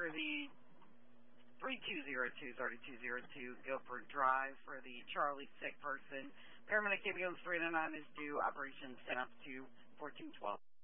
for the 3202-3202 Guilford Drive for the Charlie sick person. Paramedic ambulance 309 is due. Operation sent up to 1412.